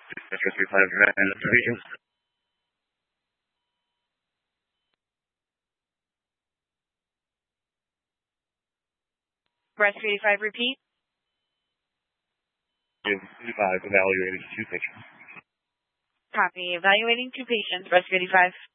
Rescue 85, and observations. Rescue 85, repeat. 85, evaluating 2 patients. Copy. Evaluating 2 patients. Rescue 85.